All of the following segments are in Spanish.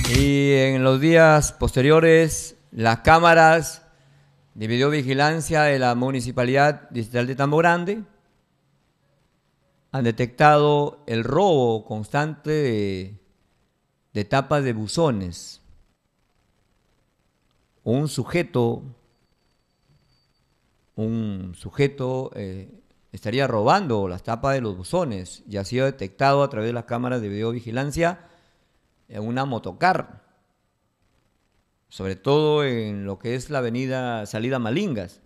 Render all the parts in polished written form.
Y en los días posteriores, las cámaras de videovigilancia de la Municipalidad Distrital de Tambo Grande han detectado el robo constante de tapas de buzones. Un sujeto estaría robando las tapas de los buzones y ha sido detectado a través de las cámaras de videovigilancia en una motocar, sobre todo en lo que es la avenida Salida Malingas,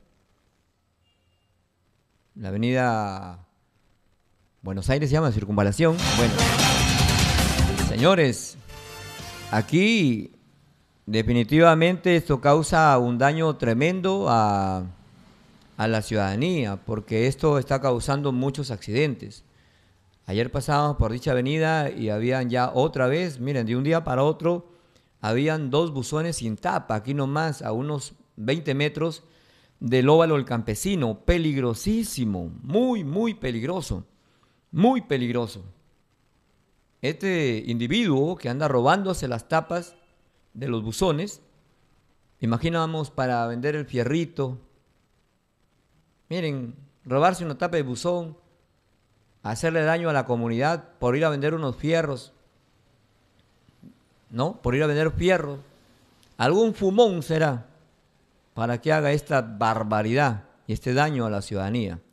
la avenida Buenos Aires se llama Circunvalación. Bueno, señores, aquí definitivamente esto causa un daño tremendo a la ciudadanía, porque esto está causando muchos accidentes. Ayer pasábamos por dicha avenida y habían ya otra vez, miren, de un día para otro, habían dos buzones sin tapa, aquí nomás, a unos 20 metros del óvalo del Campesino. Peligrosísimo, muy, muy peligroso, muy peligroso. Este individuo que anda robándose las tapas de los buzones, imaginábamos para vender el fierrito. Miren, robarse una tapa de buzón, hacerle daño a la comunidad por ir a vender unos fierros, ¿no? Por ir a vender fierros. Algún fumón será para que haga esta barbaridad y este daño a la ciudadanía.